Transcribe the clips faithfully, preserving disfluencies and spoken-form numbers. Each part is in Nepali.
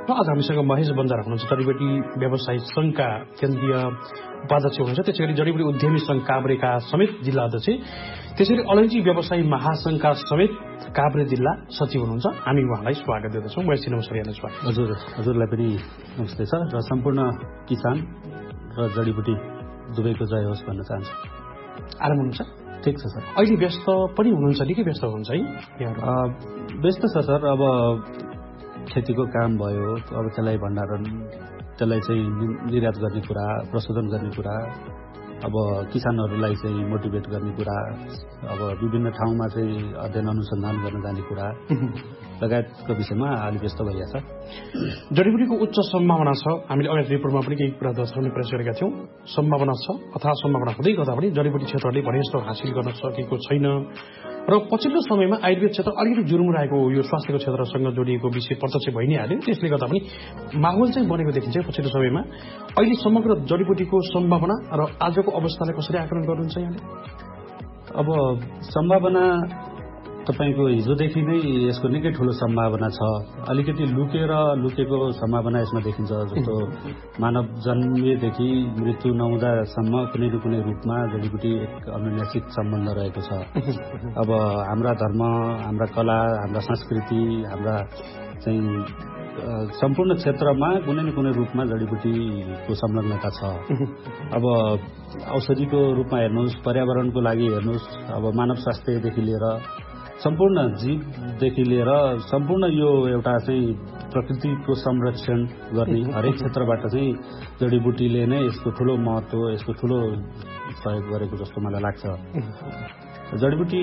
आज हामीसँग महेश बन्जार हुनुहुन्छ, जडीबुटी व्यवसायी संघका केन्द्रीय उपाध्यक्ष हुनुहुन्छ, त्यसै गरी जडीबुटी उद्यमी संघ काभ्रेका समेत जिल्ला अध्यक्ष, त्यसरी अलैँची व्यवसायी महासंघका समेत काभ्रे जिल्ला सचिव हुनुहुन्छ। हामी उहाँलाई स्वागत गर्दछौँ। महेशजी नमस्कार, यहाँलाई स्वागत। हजुर हजुरलाई पनि नमस्ते छ र सम्पूर्ण किसान र जडीबुटी दुवैको जय होस् भन्न चाहन्छु। आराम हुनुहुन्छ? ठिक छ सर। अहिले व्यस्त पनि हुनुहुन्छ, निकै व्यस्त हुनुहुन्छ है? व्यस्त छ सर। अब खेतीको काम भयो, अब त्यसलाई भण्डारण, त्यसलाई चाहिँ निर्यात गर्ने कुरा, प्रशोधन गर्ने कुरा, अब किसानहरूलाई चाहिँ मोटिभेट गर्ने कुरा, अब विभिन्न ठाउँमा चाहिँ अध्ययन अनुसन्धान गर्न जाने कुरा लगायतको विषयमा अलि व्यस्त भइरहेछ। जडीबुटीको उच्च सम्भावना छ। हामीले अगाडि रिपोर्टमा पनि केही कुरा दर्शाउने प्रयास गरेका थियौँ। सम्भावना छ, अथवा सम्भावना हुँदै गर्दा पनि जडीबुटी क्षेत्रले भने जस्तो हासिल गर्न सकेको छैन र पछिल्लो समयमा आयुर्वेद क्षेत्र अलिकति जुरुमुराएको यो स्वास्थ्यको क्षेत्रसँग जोडिएको विषय प्रत्यक्ष भइ नै हाल्यो। त्यसले गर्दा पनि माहौल चाहिँ बनेको देखिन्छ पछिल्लो समयमा। अहिले समग्र जडीबुटीको सम्भावना र आजको अवस्थालाई कसरी आकलन गर्नुहुन्छ यहाँले? अब सम्भावना तपाईको हिजोदेखि नै यसको निकै ठूलो सम्भावना छ। अलिकति लुकेर लुकेको सम्भावना यसमा देखिन्छ। जस्तो मानव जन्मेदेखि मृत्यु नहुँदासम्म कुनै न कुनै रूपमा जडीबुटी एक अनुनासिक सम्बन्ध रहेको छ। अब हाम्रा धर्म, हाम्रा कला, हाम्रा संस्कृति, हाम्रा चाहिँ सम्पूर्ण क्षेत्रमा कुनै न कुनै रूपमा जडीबुटीको संलग्नता छ। अब औषधिको रूपमा हेर्नुहोस्, पर्यावरणको लागि हेर्नुहोस्, अब मानव स्वास्थ्यदेखि लिएर सम्पूर्ण जीवदेखि लिएर सम्पूर्ण यो एउटा चाहिँ प्रकृतिको संरक्षण गर्ने हरेक क्षेत्रबाट चाहिँ जडीबुटीले नै यसको ठूलो महत्व, यसको ठूलो सहयोग गरेको जस्तो मलाई लाग्छ। जडीबुटी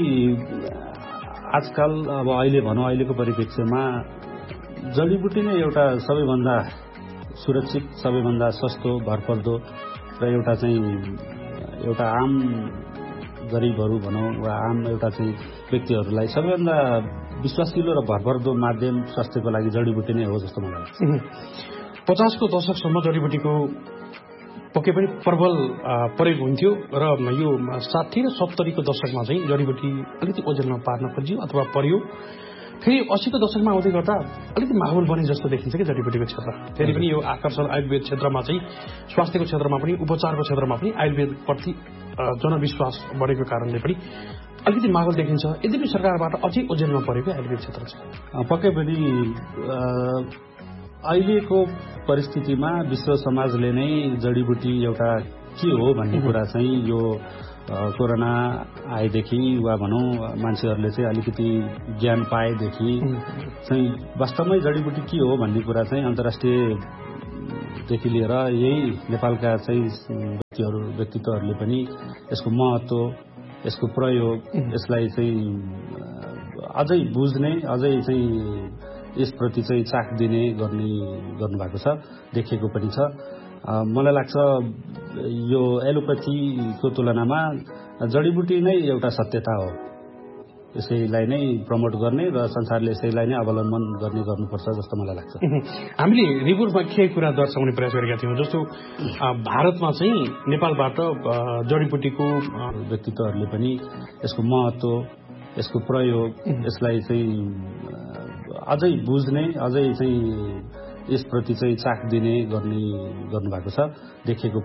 आजकल अब अहिले भनौँ, अहिलेको परिप्रेक्ष्यमा जडीबुटी नै एउटा सबैभन्दा सुरक्षित, सबैभन्दा सस्तो, भरपर्दो र एउटा चाहिँ एउटा आम गरिबहरू भनौँ वा आम एउटा चाहिँ व्यक्तिहरूलाई सबैभन्दा विश्वासिलो र भरपर्दो माध्यम स्वास्थ्यको लागि जडीबुटी नै हो जस्तो मलाई लाग्छ। पचासको दशकसम्म जडीबुटीको पक्कै पनि प्रबल प्रयोग हुन्थ्यो र यो साठी र सत्तरीको दशकमा चाहिँ जडीबुटी अलिकति ओझेलमा पार्न खोजियो अथवा पर्यो। फेरि अस्सीको दशकमा आउँदै गर्दा अलिकति माहौल बने जस्तो देखिन्छ कि जडीबुटीको क्षेत्र। फेरि पनि यो आकर्षण आयुर्वेद क्षेत्रमा चाहिँ स्वास्थ्यको क्षेत्रमा पनि उपचारको क्षेत्रमा पनि आयुर्वेदप्रति जनविश्वास बढेको कारणले पनि अलिकति माहौल देखिन्छ। यद्यपि सरकारबाट अझै ओझेलमा परेको आयुर्वेद क्षेत्र छ। पक्कै पनि अहिलेको परिस्थितिमा विश्व समाजले नै जडीबुटी एउटा के हो भन्ने कुरा चाहिँ यो कोरोना आएदेखि वा भनौँ मान्छेहरूले चाहिँ अलिकति ज्ञान पाएदेखि चाहिँ वास्तवमै जडीबुटी के हो भन्ने कुरा चाहिँ अन्तर्राष्ट्रियदेखि लिएर यही नेपालका चाहिँ व्यक्तिहरू व्यक्तित्वहरूले पनि यसको महत्व, यसको प्रयोग, यसलाई चाहिँ अझै बुझ्ने, अझै चाहिँ यसप्रति चाहिँ चाख दिने गर्ने गर्नुभएको छ, देखिएको पनि छ। मलाई लाग्छ यो एलोपैथीको तुलनामा जडीबुटी नै एउटा सत्यता हो। यसैलाई नै प्रमोट गर्ने र संसारले यसैलाई नै अवलम्बन गर्ने गर्नुपर्छ जस्तो मलाई लाग्छ। हामीले रिपोर्टमा केही कुरा दर्शाउने प्रयास गरेका थियौँ। जस्तो भारतमा चाहिँ नेपालबाट जडीबुटीको व्यक्तित्वहरूले पनि यसको महत्व, यसको प्रयोग, यसलाई चाहिँ अझै बुझ्ने, अझै चाहिँ यसप्रति चाहिँ चाख दिने गर्ने गर्नुभएको छ, देखिएको